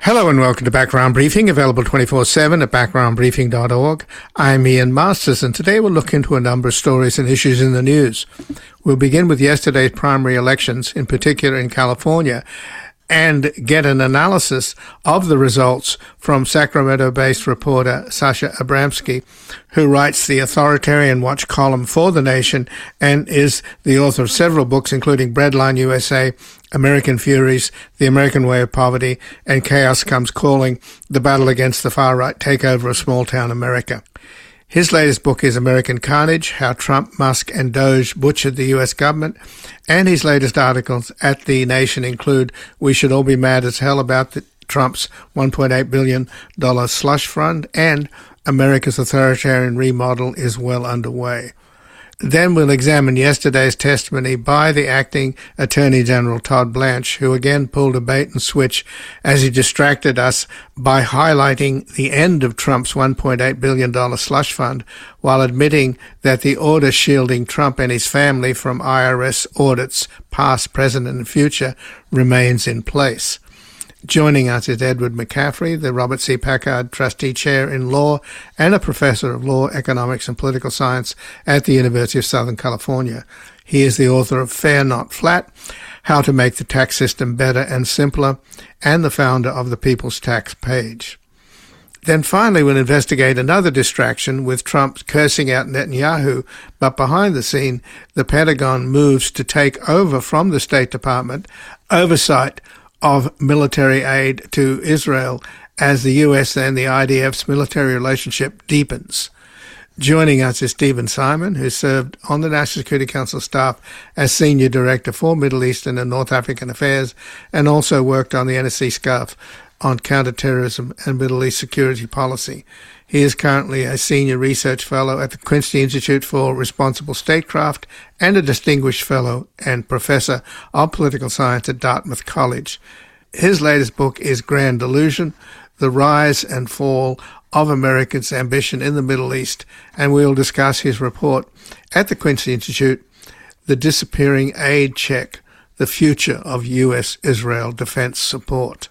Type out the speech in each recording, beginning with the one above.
Hello and welcome to Background Briefing, available 24/7 at backgroundbriefing.org. I'm Ian Masters, and today we'll look into a number of stories and issues in the news. We'll begin with yesterday's primary elections, in particular in California, and get an analysis of the results from Sacramento-based reporter Sasha Abramsky, who writes the Authoritarian Watch column for The Nation and is the author of several books, including Breadline USA, American Furies, The American Way of Poverty, and Chaos Comes Calling, The Battle Against the Far-Right Takeover of Small-Town America. His latest book is American Carnage, How Trump, Musk, and Doge Butchered the U.S. Government, and his latest articles at The Nation include We Should All Be Mad as Hell About Trump's $1.8 billion slush fund, and America's Authoritarian Remodel is Well Underway. Then we'll examine yesterday's testimony by the acting Attorney General Todd Blanche, who again pulled a bait and switch as he distracted us by highlighting the end of Trump's $1.8 billion slush fund while admitting that the order shielding Trump and his family from IRS audits, past, present, and future, remains in place. Joining us is Edward McCaffrey, the Robert C. Packard Trustee Chair in Law and a Professor of Law, Economics, and Political Science at the University of Southern California. He is the author of Fair Not Flat, How to Make the Tax System Better and Simpler, and the founder of the People's Tax Page. Then finally we'll investigate another distraction with Trump cursing out Netanyahu, but behind the scene, the Pentagon moves to take over from the State Department oversight of military aid to Israel as the U.S. and the IDF's military relationship deepens. Joining us is Stephen Simon, who served on the National Security Council staff as Senior Director for Middle Eastern and North African Affairs, and also worked on the NSC SCAF on counterterrorism and Middle East security policy. He is currently a Senior Research Fellow at the Quincy Institute for Responsible Statecraft and a Distinguished Fellow and Professor of Political Science at Dartmouth College. His latest book is Grand Illusion, The Rise and Fall of America's Ambition in the Middle East, and we'll discuss his report at the Quincy Institute, The Disappearing Aid Check, The Future of U.S.-Israel Defense Support.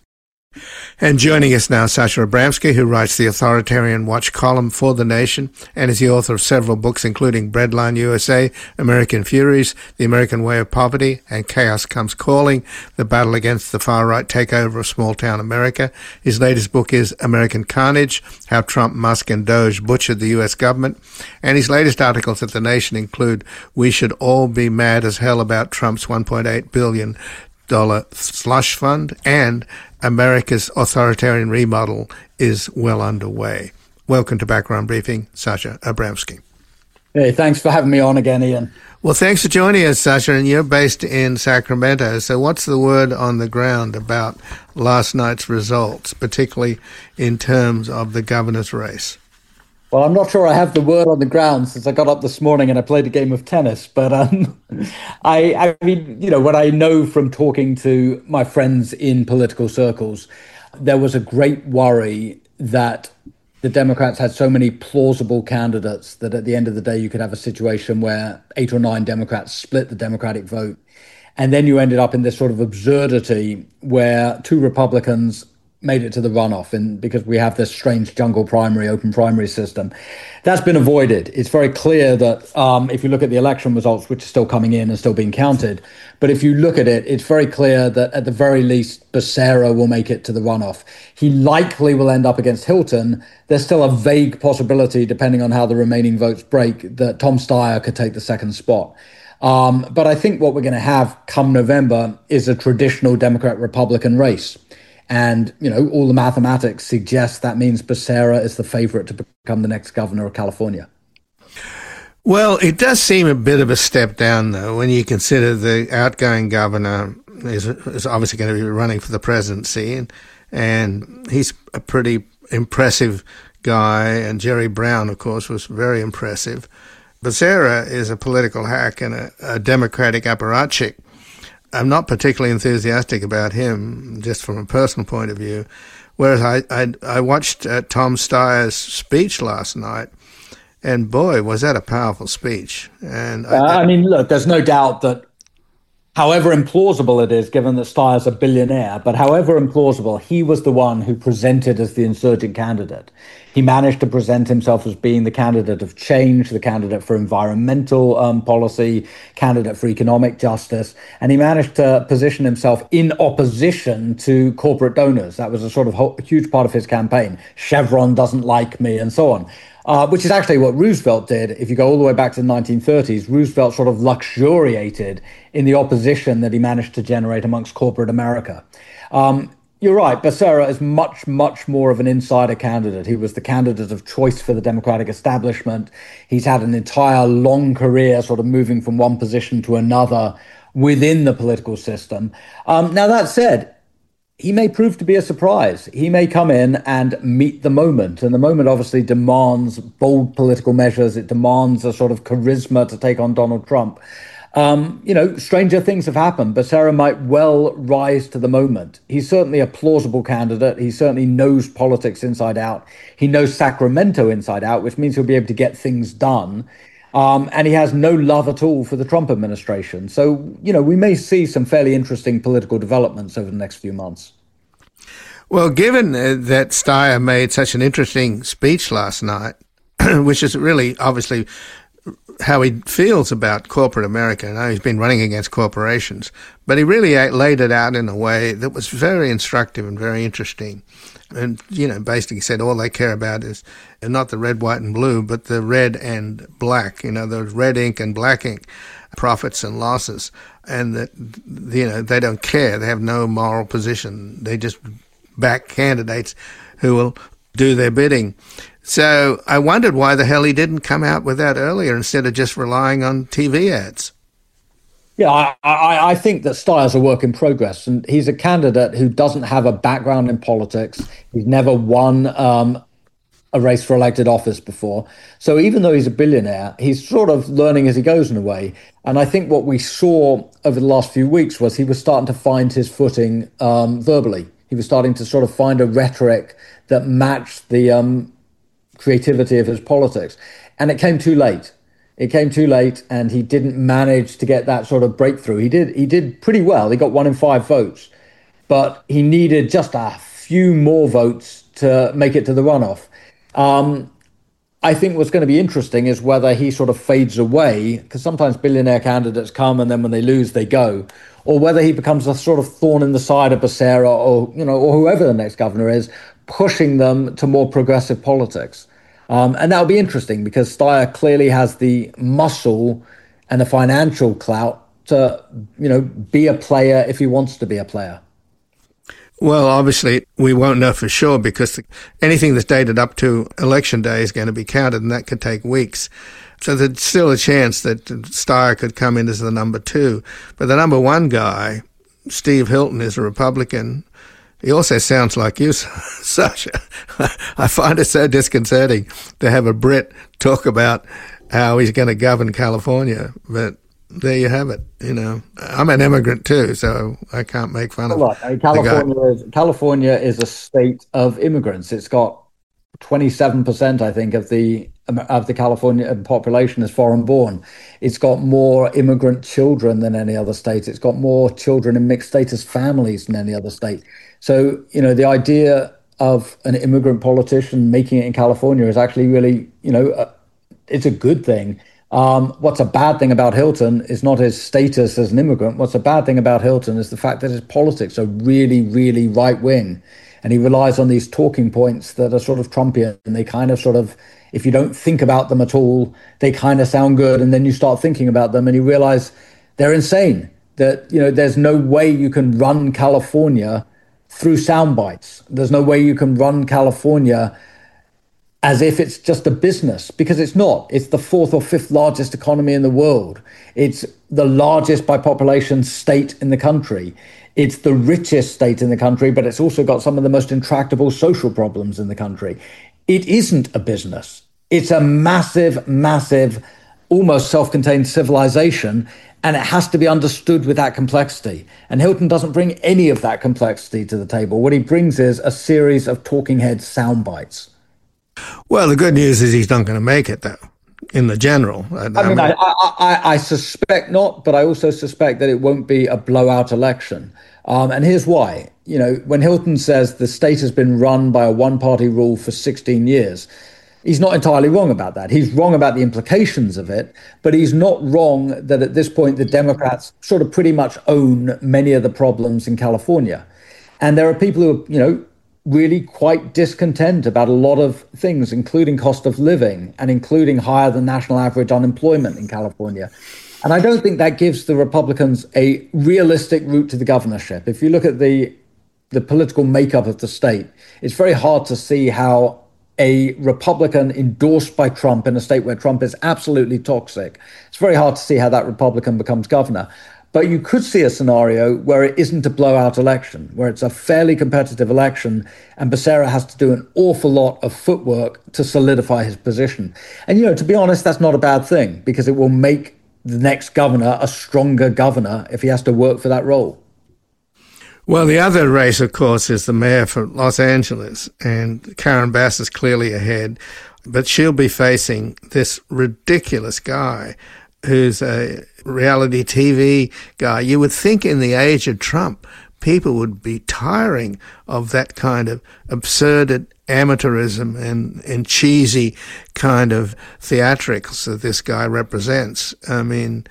And joining us now, Sasha Abramsky, who writes the Authoritarian Watch column for The Nation and is the author of several books, including Breadline USA, American Furies, The American Way of Poverty, and Chaos Comes Calling, The Battle Against the Far-Right Takeover of Small-Town America. His latest book is American Carnage, How Trump, Musk, and Doge Butchered the U.S. Government. And his latest articles at The Nation include We Should All Be Mad as Hell About Trump's $1.8 billion slush fund, and America's Authoritarian Remodel is Well Underway. Welcome to Background Briefing, Sasha Abramsky. Hey, thanks for having me on again, Ian. Well, thanks for joining us, Sasha, and you're based in Sacramento. So what's the word on the ground about last night's results, particularly in terms of the governor's race? Well, I'm not sure I have the word on the ground since I got up this morning and I played a game of tennis. But I mean, you know, what I know from talking to my friends in political circles, there was a great worry that the Democrats had so many plausible candidates that at the end of the day, you could have a situation where 8 or 9 Democrats split the Democratic vote. And then you ended up in this sort of absurdity where 2 Republicans made it to the runoff, and because we have this strange jungle primary, open primary system. That's been avoided. It's very clear that if you look at the election results, which are still coming in and still being counted, but if you look at it, it's very clear that at the very least, Becerra will make it to the runoff. He likely will end up against Hilton. There's still a vague possibility, depending on how the remaining votes break, that Tom Steyer could take the second spot. But I think what we're going to have come November is a traditional Democrat-Republican race. And, you know, all the mathematics suggest that means Becerra is the favorite to become the next governor of California. Well, it does seem a bit of a step down, though, when you consider the outgoing governor is obviously going to be running for the presidency, and he's a pretty impressive guy, and Jerry Brown, of course, was very impressive. Becerra is a political hack and a Democratic apparatchik. I'm not particularly enthusiastic about him, just from a personal point of view. Whereas I watched Tom Steyer's speech last night, and boy, was that a powerful speech. And I mean, look, there's no doubt that However implausible it is, given that Steyer's a billionaire, but however implausible, he was the one who presented as the insurgent candidate. He managed to present himself as being the candidate of change, the candidate for environmental policy, candidate for economic justice, and he managed to position himself in opposition to corporate donors. That was a sort of huge part of his campaign. Chevron doesn't like me, and so on. Which is actually what Roosevelt did. If you go all the way back to the 1930s, Roosevelt sort of luxuriated in the opposition that he managed to generate amongst corporate America. You're right, Becerra is much, much more of an insider candidate. He was the candidate of choice for the Democratic establishment. He's had an entire long career sort of moving from one position to another within the political system. Now, that said, he may prove to be a surprise. He may come in and meet the moment. And the moment obviously demands bold political measures. It demands a sort of charisma to take on Donald Trump. Stranger things have happened. Becerra might well rise to the moment. He's certainly a plausible candidate. He certainly knows politics inside out. He knows Sacramento inside out, which means he'll be able to get things done. And he has no love at all for the Trump administration. So, we may see some fairly interesting political developments over the next few months. Well, given that Steyer made such an interesting speech last night, which is really obviously how he feels about corporate America. I know he's been running against corporations, but he really laid it out in a way that was very instructive and very interesting. And, basically said all they care about is not the red, white, and blue, but the red and black, the red ink and black ink, profits and losses. And that, they don't care. They have no moral position. They just back candidates who will do their bidding. So I wondered why the hell he didn't come out with that earlier instead of just relying on TV ads. Yeah, I think that Steyer's a work in progress, and he's a candidate who doesn't have a background in politics. He's never won a race for elected office before. So even though he's a billionaire, he's sort of learning as he goes in a way. And I think what we saw over the last few weeks was he was starting to find his footing verbally. He was starting to sort of find a rhetoric that matched the creativity of his politics. And it came too late. It came too late, and he didn't manage to get that sort of breakthrough. He did pretty well. He got 1 in 5 votes, but he needed just a few more votes to make it to the runoff. I think what's going to be interesting is whether he sort of fades away, because sometimes billionaire candidates come and then when they lose, they go, or whether he becomes a sort of thorn in the side of Becerra or whoever the next governor is, pushing them to more progressive politics. And that'll be interesting because Steyer clearly has the muscle and the financial clout to, be a player if he wants to be a player. Well, obviously, we won't know for sure because anything that's dated up to Election Day is going to be counted, and that could take weeks. So there's still a chance that Steyer could come in as the number 2. But the number 1 guy, Steve Hilton, is a Republican. He also sounds like you, Sasha. I find it so disconcerting to have a Brit talk about how he's going to govern California. But there you have it. I'm an immigrant too, so I can't make fun of California is a state of immigrants. It's got 27%, I think, of the California population is foreign born. It's got more immigrant children than any other state. It's got more children in mixed status families than any other state. So, the idea of an immigrant politician making it in California is actually really, it's a good thing. What's a bad thing about Hilton is not his status as an immigrant. What's a bad thing about Hilton is the fact that his politics are really, really right wing. And he relies on these talking points that are sort of Trumpian. And they kind of if you don't think about them at all, they kind of sound good. And then you start thinking about them and you realize they're insane. That, there's no way you can run California through sound bites. There's no way you can run California as if it's just a business, because it's not. It's the 4th or 5th largest economy in the world. It's the largest by population state in the country. It's the richest state in the country, but it's also got some of the most intractable social problems in the country. It isn't a business. It's a massive, massive, almost self-contained civilization, and it has to be understood with that complexity. And Hilton doesn't bring any of that complexity to the table. What he brings is a series of talking head sound bites. Well, the good news is he's not going to make it, though. in the general. I suspect not, but I also suspect that it won't be a blowout election. And here's why. When Hilton says the state has been run by a one-party rule for 16 years, he's not entirely wrong about that. He's wrong about the implications of it, but he's not wrong that at this point the Democrats sort of pretty much own many of the problems in California. And there are people who are, really quite discontent about a lot of things, including cost of living and including higher than national average unemployment in California. And I don't think that gives the Republicans a realistic route to the governorship. If you look at the political makeup of the state, it's very hard to see how a Republican endorsed by Trump in a state where Trump is absolutely toxic, it's very hard to see how that Republican becomes governor. But you could see a scenario where it isn't a blowout election, where it's a fairly competitive election, and Becerra has to do an awful lot of footwork to solidify his position. And, to be honest, that's not a bad thing, because it will make the next governor a stronger governor if he has to work for that role. Well, the other race, of course, is the mayor for Los Angeles, and Karen Bass is clearly ahead, but she'll be facing this ridiculous guy who's a reality TV guy. You would think in the age of Trump, people would be tiring of that kind of absurd amateurism and cheesy kind of theatrics that this guy represents. I mean...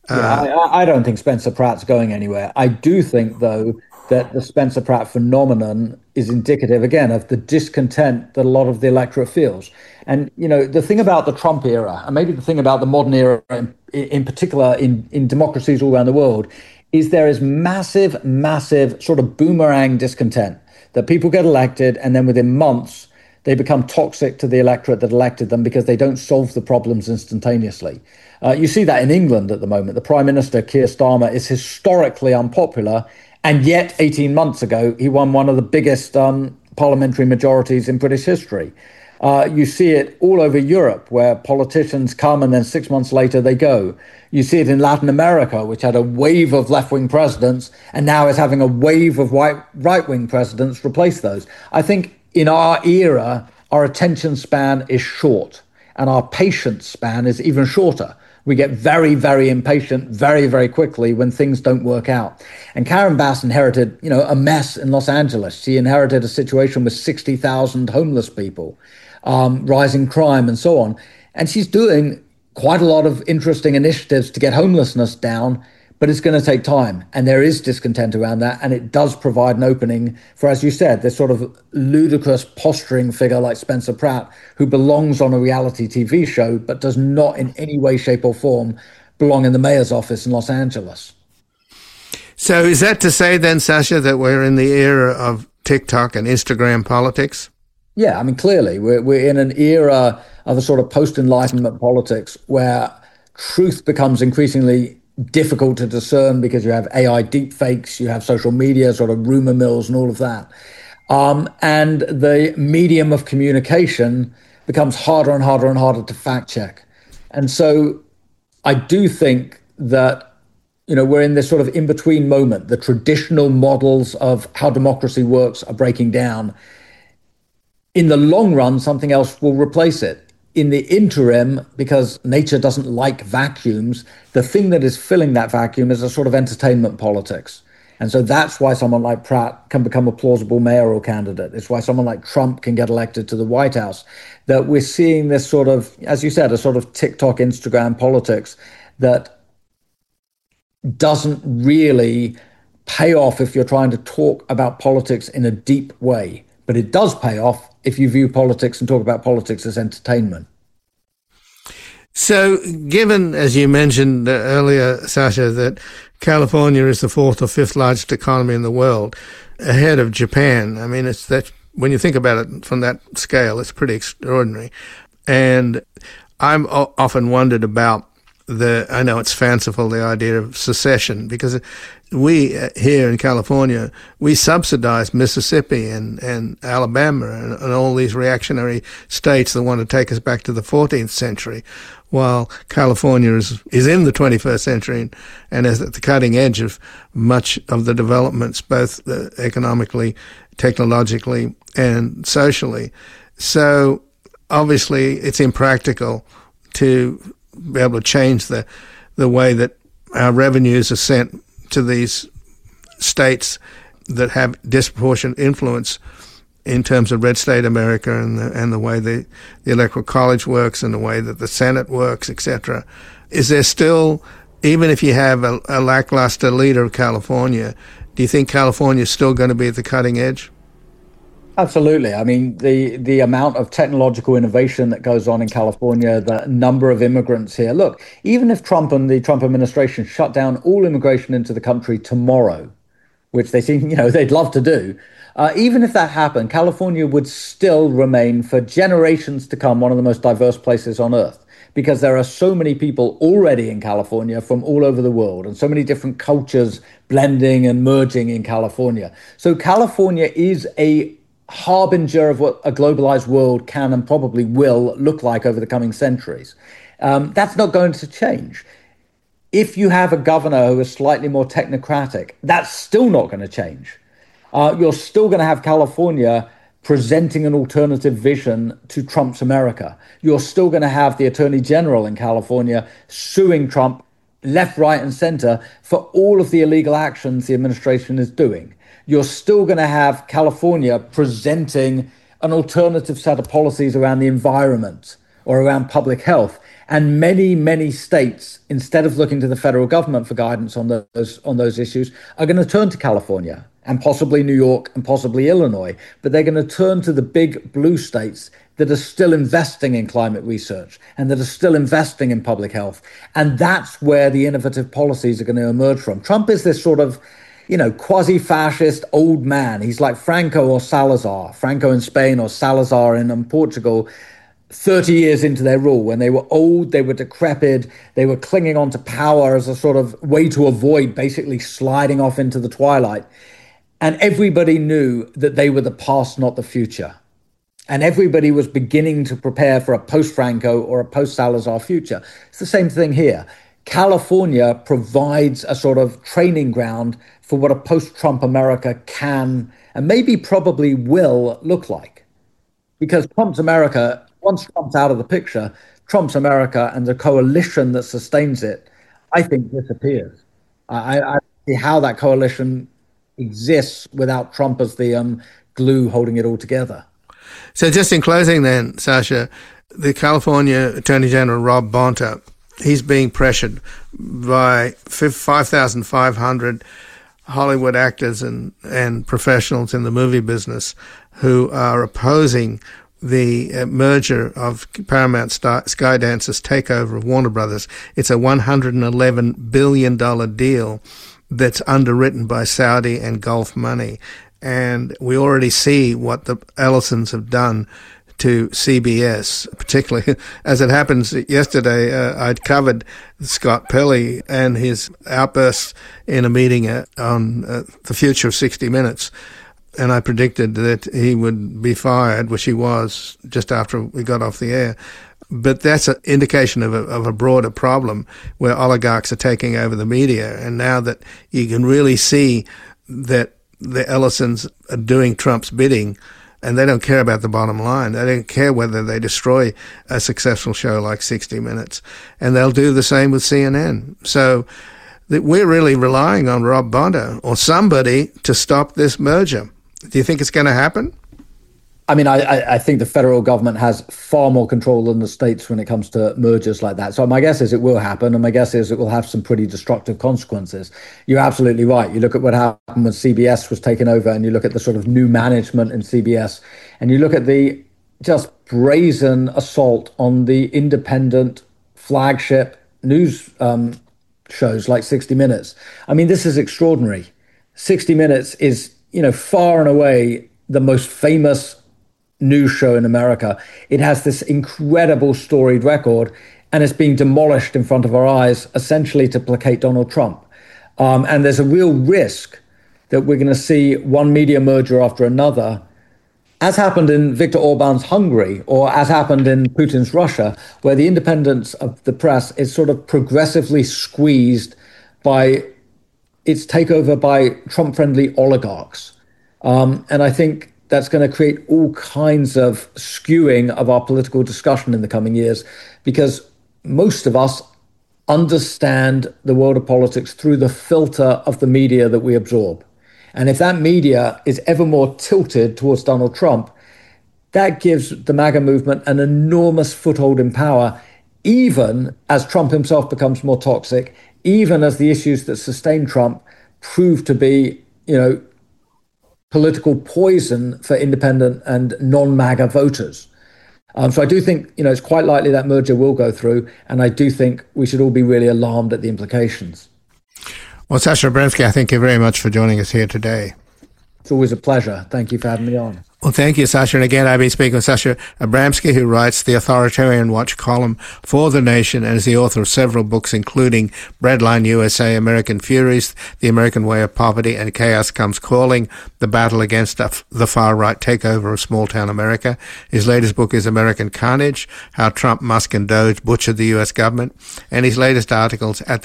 I don't think Spencer Pratt's going anywhere. I do think, though, that the Spencer Pratt phenomenon is indicative, again, of the discontent that a lot of the electorate feels. And, the thing about the Trump era, and maybe the thing about the modern era in particular in democracies all around the world, is there is massive, massive sort of boomerang discontent that people get elected and then within months they become toxic to the electorate that elected them because they don't solve the problems instantaneously. You see that in England at the moment. The Prime Minister, Keir Starmer, is historically unpopular, and yet 18 months ago he won one of the biggest parliamentary majorities in British history. You see it all over Europe, where politicians come and then 6 months later they go. You see it in Latin America, which had a wave of left-wing presidents and now is having a wave of right-wing presidents replace those. I think in our era, our attention span is short and our patience span is even shorter. We get very, very impatient very, very quickly when things don't work out. And Karen Bass inherited, a mess in Los Angeles. She inherited a situation with 60,000 homeless people, rising crime and so on. And she's doing quite a lot of interesting initiatives to get homelessness down, but it's going to take time. And there is discontent around that. And it does provide an opening for, as you said, this sort of ludicrous posturing figure like Spencer Pratt, who belongs on a reality TV show, but does not in any way, shape or form belong in the mayor's office in Los Angeles. So is that to say then, Sasha, that we're in the era of TikTok and Instagram politics? Yeah, I mean, clearly, we're in an era of a sort of post-Enlightenment politics where truth becomes increasingly difficult to discern because you have AI deepfakes, you have social media, sort of rumor mills and all of that. And the medium of communication becomes harder and harder and harder to fact check. And so I do think that, we're in this sort of in-between moment. The traditional models of how democracy works are breaking down. In the long run, something else will replace it. In the interim, because nature doesn't like vacuums, the thing that is filling that vacuum is a sort of entertainment politics. And so that's why someone like Pratt can become a plausible mayoral candidate. It's why someone like Trump can get elected to the White House. That we're seeing this sort of, as you said, a sort of TikTok, Instagram politics that doesn't really pay off if you're trying to talk about politics in a deep way. But it does pay off if you view politics and talk about politics as entertainment. So given, as you mentioned earlier, Sasha, that California is the fourth or fifth largest economy in the world, ahead of Japan, I mean, it's that when you think about it from that scale, it's pretty extraordinary. And I'm often wondered about I know it's fanciful, the idea of secession, because we here in California, we subsidize Mississippi and Alabama and all these reactionary states that want to take us back to the 14th century, while California is in the 21st century and is at the cutting edge of much of the developments, both economically, technologically, and socially. So obviously it's impractical to be able to change the way that our revenues are sent to these states that have disproportionate influence in terms of red state America and the way the electoral college works and the way that the Senate works, etc. Is there still, even if you have a lackluster leader of California, do you think California is still going to be at the cutting edge? Absolutely. I mean, the amount of technological innovation that goes on in California, the number of immigrants here. Look, even if Trump and the Trump administration shut down all immigration into the country tomorrow, which they seem, they'd love to do, even if that happened, California would still remain for generations to come one of the most diverse places on earth, because there are so many people already in California from all over the world and so many different cultures blending and merging in California. So California is a harbinger of what a globalized world can and probably will look like over the coming centuries. That's not going to change. If you have a governor who is slightly more technocratic, that's still not going to change. You're still going to have California presenting an alternative vision to Trump's America. You're still going to have the Attorney General in California suing Trump left, right, and center for all of the illegal actions the administration is doing. You're still going to have California presenting an alternative set of policies around the environment or around public health. And many, many states, instead of looking to the federal government for guidance on those issues, are going to turn to California and possibly New York and possibly Illinois. But they're going to turn to the big blue states that are still investing in climate research and that are still investing in public health. And that's where the innovative policies are going to emerge from. Trump is this sort of quasi-fascist old man. He's like Franco or Salazar, Franco in Spain or Salazar in Portugal, 30 years into their rule, when they were old, they were decrepit, they were clinging on to power as a sort of way to avoid basically sliding off into the twilight. And everybody knew that they were the past, not the future. And everybody was beginning to prepare for a post-Franco or a post-Salazar future. It's the same thing here. California provides a sort of training ground for what a post-Trump America can and maybe probably will look like. Because Trump's America, once Trump's out of the picture, Trump's America and the coalition that sustains it, I think disappears. I see how that coalition exists without Trump as the glue holding it all together. So just in closing then, Sasha, the California Attorney General, Rob Bonta, he's being pressured by 5,500 Hollywood actors and professionals in the movie business who are opposing the merger of Paramount Skydance's takeover of Warner Brothers. It's a $111 billion deal that's underwritten by Saudi and Gulf money. And we already see what the Ellisons have done to CBS, particularly as it happens. Yesterday, I'd covered Scott Pelley and his outbursts in a meeting on the future of 60 Minutes. And I predicted that he would be fired, which he was just after we got off the air. But that's an indication of a broader problem where oligarchs are taking over the media. And now that you can really see that the Ellisons are doing Trump's bidding, and they don't care about the bottom line. They don't care whether they destroy a successful show like 60 Minutes. And they'll do the same with CNN. So we're really relying on Rob Bonta or somebody to stop this merger. Do you think it's going to happen? I mean, I think the federal government has far more control than the states when it comes to mergers like that. So my guess is it will happen, and my guess is it will have some pretty destructive consequences. You're absolutely right. You look at what happened when CBS was taken over, and you look at the sort of new management in CBS, and you look at the just brazen assault on the independent flagship news shows like 60 Minutes. I mean, this is extraordinary. 60 Minutes is, far and away the most famous news show in America. It has this incredible storied record, and it's being demolished in front of our eyes, essentially to placate Donald Trump. And there's a real risk that we're going to see one media merger after another, as happened in Viktor Orban's Hungary, or as happened in Putin's Russia, where the independence of the press is sort of progressively squeezed by its takeover by Trump-friendly oligarchs. And I think that's going to create all kinds of skewing of our political discussion in the coming years, because most of us understand the world of politics through the filter of the media that we absorb. And if that media is ever more tilted towards Donald Trump, that gives the MAGA movement an enormous foothold in power, even as Trump himself becomes more toxic, even as the issues that sustain Trump prove to be, political poison for independent and non-MAGA voters. So I do think, it's quite likely that merger will go through, and I do think we should all be really alarmed at the implications. Well, Sasha Abramsky, I thank you very much for joining us here today. It's always a pleasure. Thank you for having me on. Well, thank you, Sasha. And again, I've been speaking with Sasha Abramsky, who writes the Authoritarian Watch column for The Nation and is the author of several books, including Breadline USA, American Furies, The American Way of Poverty, and Chaos Comes Calling, The Battle Against the Far-Right Takeover of Small-Town America. His latest book is American Carnage, How Trump, Musk, and Doge Butchered the U.S. Government, and his latest articles at